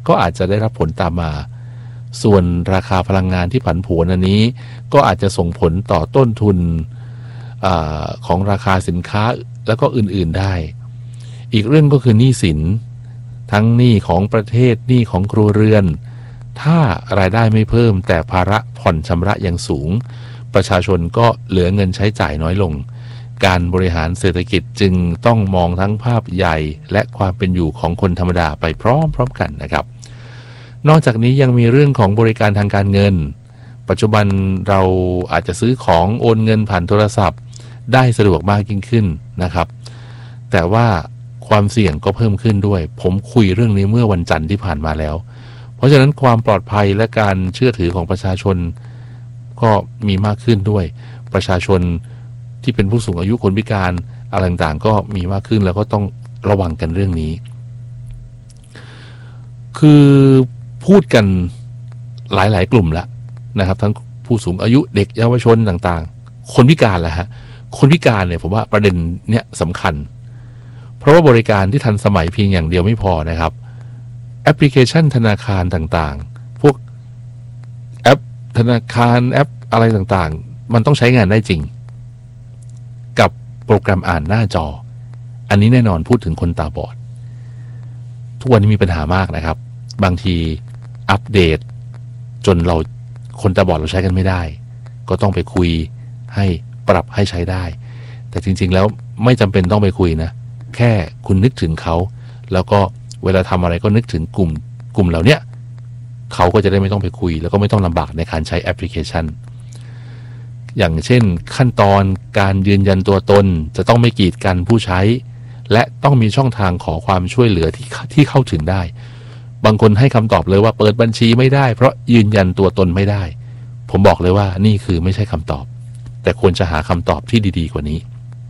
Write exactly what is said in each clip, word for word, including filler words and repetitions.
ก็อาจจะได้รับผลตามมาส่วนราคาพลังงานที่ผันผวนอันนี้ก็อาจจะส่งผลต่อต้นทุนอของราคาสินค้าแล้วก็อื่นๆได้อีกเรื่องก็คือหนี้สินทั้งหนี้ของประเทศหนี้ของครัวเรือนถ้ารายได้ไม่เพิ่มแต่ภาระผ่อนชำระยังสูงประชาชนก็เหลือเงินใช้จ่ายน้อยลงการบริหารเศรษฐกิจจึงต้องมองทั้งภาพใหญ่และความเป็นอยู่ของคนธรรมดาไปพร้อมๆกันนะครับนอกจากนี้ยังมีเรื่องของบริการทางการเงินปัจจุบันเราอาจจะซื้อของโอนเงินผ่านโทรศัพท์ได้สะดวกมากยิ่งขึ้นนะครับแต่ว่าความเสี่ยงก็เพิ่มขึ้นด้วยผมคุยเรื่องนี้เมื่อวันจันทร์ที่ผ่านมาแล้วเพราะฉะนั้นความปลอดภัยและการเชื่อถือของประชาชนก็มีมากขึ้นด้วยประชาชนที่เป็นผู้สูงอายุคนพิการอะไรต่างๆก็มีมากขึ้นแล้วก็ต้องระวังกันเรื่องนี้คือพูดกันหลายๆกลุ่มแล้วนะครับทั้งผู้สูงอายุเด็กเยาวชนต่างๆคนพิการแหละฮะคนพิการเนี่ยผมว่าประเด็นเนี้ยสำคัญเพราะว่าบริการที่ทันสมัยเพียงอย่างเดียวไม่พอนะครับแอปพลิเคชันธนาคารต่างๆพวกแอปธนาคารแอปอะไรต่างๆมันต้องใช้งานได้จริงกับโปรแกรมอ่านหน้าจออันนี้แน่นอนพูดถึงคนตาบอดทุกวันนี้มีปัญหามากนะครับบางทีอัปเดตจนเราคนตาบอดเราใช้กันไม่ได้ก็ต้องไปคุยให้ปรับให้ใช้ได้แต่จริงๆแล้วไม่จำเป็นต้องไปคุยนะแค่คุณนึกถึงเขาแล้วก็เวลาทำอะไรก็นึกถึงกลุ่มกลุ่มเหล่านี้เขาก็จะได้ไม่ต้องไปคุยแล้วก็ไม่ต้องลำบากในการใช้แอปพลิเคชันอย่างเช่นขั้นตอนการยืนยันตัวตนจะต้องไม่กีดกันผู้ใช้และต้องมีช่องทางขอความช่วยเหลือที่ที่เข้าถึงได้บางคนให้คำตอบเลยว่าเปิดบัญชีไม่ได้เพราะยืนยันตัวตนไม่ได้ผมบอกเลยว่านี่คือไม่ใช่คำตอบแต่ควรจะหาคำตอบที่ดีๆกว่านี้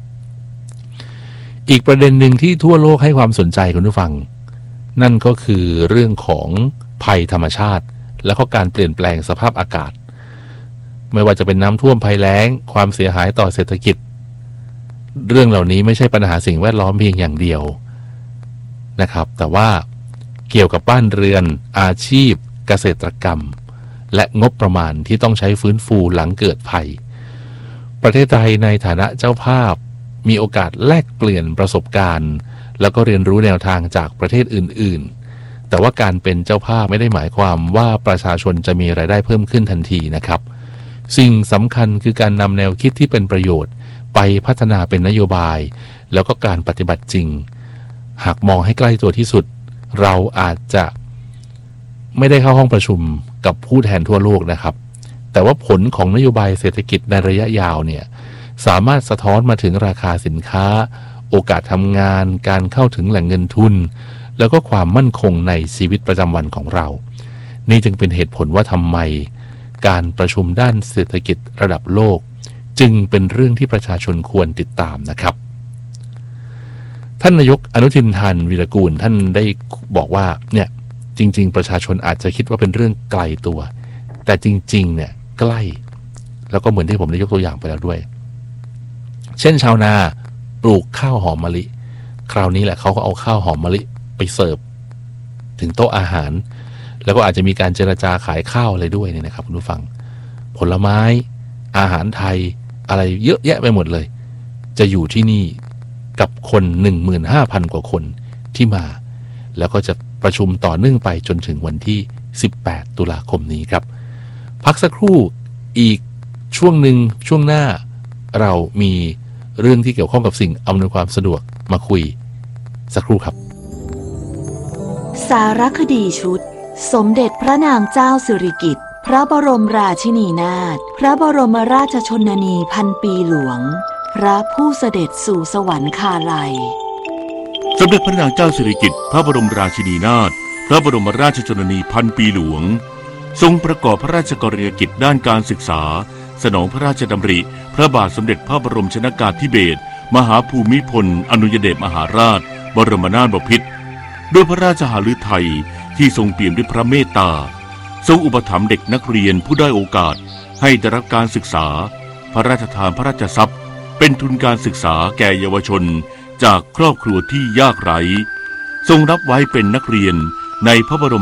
อีกประเด็นหนึ่งที่ทั่วโลกให้ความสนใจคุณผู้ฟังนั่นก็คือเรื่องของภัยธรรมชาติและก็การเปลี่ยนแปลงสภาพอากาศไม่ว่าจะเป็นน้ำท่วมภัยแล้งความเสียหายต่อเศรษฐกิจเรื่องเหล่านี้ไม่ใช่ปัญหาสิ่งแวดล้อมเพียงอย่างเดียวนะครับแต่ว่าเกี่ยวกับบ้านเรือนอาชีพเกษตรกรรมและงบประมาณที่ต้องใช้ฟื้นฟูหลังเกิดภัยประเทศไทยในฐานะเจ้าภาพมีโอกาสแลกเปลี่ยนประสบการณ์แล้วก็เรียนรู้แนวทางจากประเทศอื่นๆแต่ว่าการเป็นเจ้าภาพไม่ได้หมายความว่าประชาชนจะมีรายได้เพิ่มขึ้นทันทีนะครับสิ่งสำคัญคือการนำแนวคิดที่เป็นประโยชน์ไปพัฒนาเป็นนโยบายแล้วก็การปฏิบัติจริงหากมองให้ใกล้ตัวที่สุดเราอาจจะไม่ได้เข้าห้องประชุมกับผู้แทนทั่วโลกนะครับแต่ว่าผลของนโยบายเศรษฐกิจในระยะยาวเนี่ยสามารถสะท้อนมาถึงราคาสินค้าโอกาสทำงานการเข้าถึงแหล่งเงินทุนแล้วก็ความมั่นคงในชีวิตประจำวันของเรานี่จึงเป็นเหตุผลว่าทำไมการประชุมด้านเศรษฐกิจระดับโลกจึงเป็นเรื่องที่ประชาชนควรติดตามนะครับท่านนายกอนุทินทานวีรกูลท่านได้บอกว่าเนี่ยจริงๆประชาชนอาจจะคิดว่าเป็นเรื่องไกลตัวแต่จริงๆเนี่ยใกล้แล้วก็เหมือนที่ผมได้ยกตัวอย่างไปแล้วด้วยเช่นชาวนาปลูกข้าวหอมมะลิคราวนี้แหละเขาก็เอาข้าวหอมมะลิไปเสิร์ฟถึงโต๊ะอาหารแล้วก็อาจจะมีการเจรจาขายข้าวอะไรด้วยเนี่ยนะครับคุณผู้ฟังผลไม้อาหารไทยอะไรเยอะแยะไปหมดเลยจะอยู่ที่นี่กับคน หนึ่งหมื่นห้าพัน กว่าคนที่มาแล้วก็จะประชุมต่อเนื่องไปจนถึงวันที่สิบแปดตุลาคมนี้ครับพักสักครู่อีกช่วงหนึ่งช่วงหน้าเรามีเรื่องที่เกี่ยวข้องกับสิ่งอำนวยความสะดวกมาคุยสักครู่ครับสารคดีชุดสมเด็จพระนางเจ้าสิริกิติ์พระบรมราชินีนาถพระบรมราชชนนีพันปีหลวงพระผู้เสด็จสู่สวรรคาลัยสมเด็จพระนางเจ้าสิริกิติ์พระบรมราชินีนาถพระบรมราชชนนีพันปีหลวงทรงประกอบพระราชกรณียกิจด้านการศึกษาสนองพระราชดำริพระบาทสมเด็จพระบรมชนกาธิเบศรมหาภูมิพลอดุลยเดชมหาราชบรมนาถบพิตรด้วยพระราชหฤทัยที่ทรงเปี่ยมด้วยพระเมตตาทรงอุปถัมภ์เด็กนักเรียนผู้ด้อยโอกาสให้ได้รับการศึกษาพระราชทานพระราชทรัพย์เป็นทุนการศึกษาแก่เยาวชนจากครอบครัวที่ยากไร้ทรงรับไว้เป็นนักเรียนในพระบรม